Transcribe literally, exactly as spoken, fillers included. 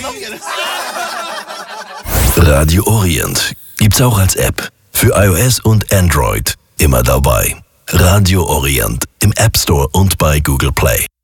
Radio Orient gibt's auch als App. Für iOS und Android. Immer dabei. Radio Orient im App Store und bei Google Play.